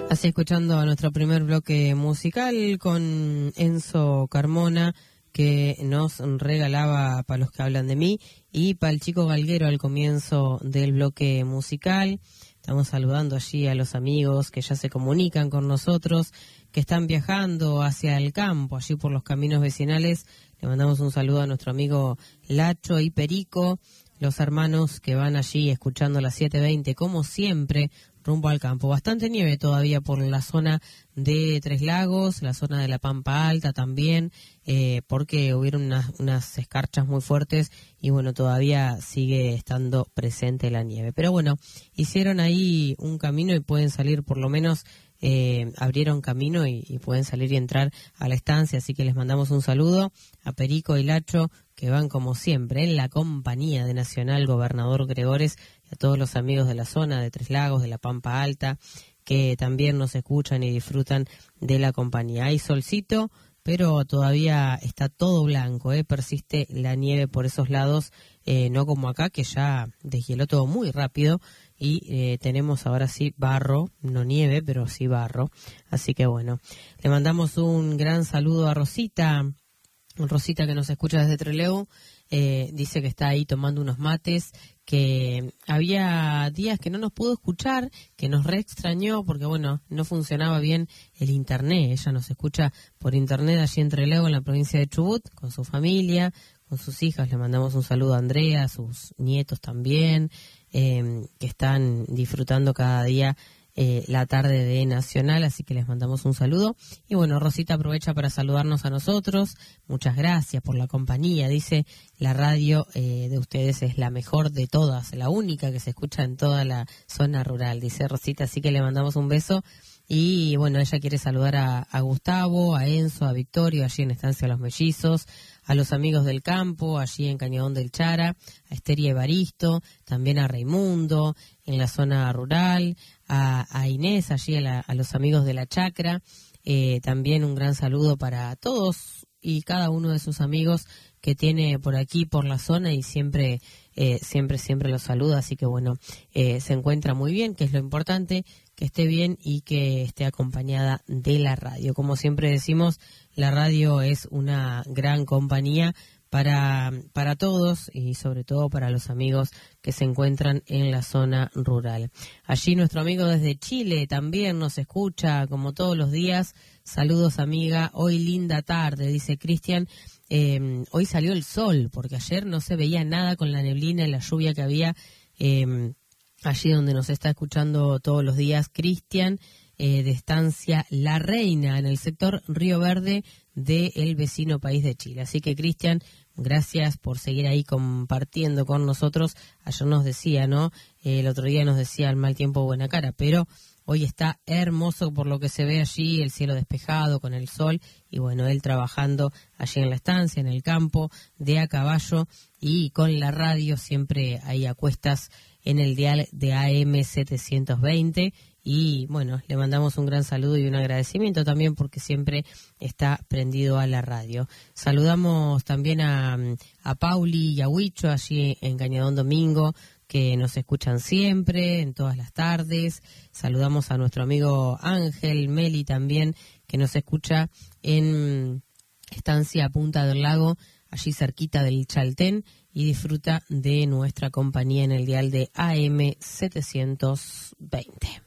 Así escuchando a nuestro primer bloque musical con Enzo Carmona, que nos regalaba Para los que hablan de mí, y para el Chico Galguero al comienzo del bloque musical. Estamos saludando allí a los amigos que ya se comunican con nosotros, que están viajando hacia el campo, allí por los caminos vecinales. Le mandamos un saludo a nuestro amigo Lacho y Perico, los hermanos que van allí escuchando las 7:20, como siempre, rumbo al campo. Bastante nieve todavía por la zona de Tres Lagos, la zona de la Pampa Alta también, porque hubieron unas escarchas muy fuertes y bueno, todavía sigue estando presente la nieve. Pero bueno, hicieron ahí un camino y pueden salir por lo menos, abrieron camino y pueden salir y entrar a la estancia, así que les mandamos un saludo a Perico y Lacho, que van como siempre en la compañía de Nacional Gobernador Gregores, y a todos los amigos de la zona de Tres Lagos, de la Pampa Alta, que también nos escuchan y disfrutan de la compañía. Hay solcito, pero todavía está todo blanco, persiste la nieve por esos lados, no como acá, que ya deshieló todo muy rápido, y tenemos ahora sí barro, no nieve, pero sí barro. Así que bueno, le mandamos un gran saludo a Rosita que nos escucha desde Trelew. Dice que está ahí tomando unos mates, que había días que no nos pudo escuchar, que nos re extrañó porque bueno, no funcionaba bien el internet. Ella nos escucha por internet allí en Trelew, en la provincia de Chubut, con su familia, con sus hijas. Le mandamos un saludo a Andrea, a sus nietos también, que están disfrutando cada día la tarde de Nacional, así que les mandamos un saludo. Y bueno, Rosita aprovecha para saludarnos a nosotros. Muchas gracias por la compañía. Dice, la radio de ustedes es la mejor de todas, la única que se escucha en toda la zona rural, dice Rosita, así que le mandamos un beso. Y bueno, ella quiere saludar a Gustavo, a Enzo, a Victorio, allí en Estancia Los Mellizos, a los amigos del campo, allí en Cañadón del Chara, a Esther y Evaristo, también a Raimundo, en la zona rural, a Inés, allí a los amigos de la chacra. También un gran saludo para todos y cada uno de sus amigos que tiene por aquí, por la zona, y siempre los saluda. Así que bueno, se encuentra muy bien, que es lo importante, que esté bien y que esté acompañada de la radio. Como siempre decimos, la radio es una gran compañía para todos y sobre todo para los amigos que se encuentran en la zona rural. Allí nuestro amigo desde Chile también nos escucha como todos los días. Saludos, amiga, hoy linda tarde, dice Cristian. Hoy salió el sol porque ayer no se veía nada con la neblina y la lluvia que había allí donde nos está escuchando todos los días Cristian, de Estancia La Reina, en el sector Río Verde del vecino país de Chile. Así que, Cristian, gracias por seguir ahí compartiendo con nosotros. Ayer nos decía, ¿no? El otro día nos decía el mal tiempo buena cara, pero hoy está hermoso por lo que se ve allí, el cielo despejado con el sol, y bueno, él trabajando allí en la estancia, en el campo, de a caballo, y con la radio siempre ahí a cuestas en el dial de AM 720. Y bueno, le mandamos un gran saludo y un agradecimiento también porque siempre está prendido a la radio. Saludamos también a Pauli y a Huicho allí en Cañadón Domingo, que nos escuchan siempre, en todas las tardes. Saludamos a nuestro amigo Ángel Meli también, que nos escucha en Estancia Punta del Lago, allí cerquita del Chaltén, y disfruta de nuestra compañía en el dial de AM 720.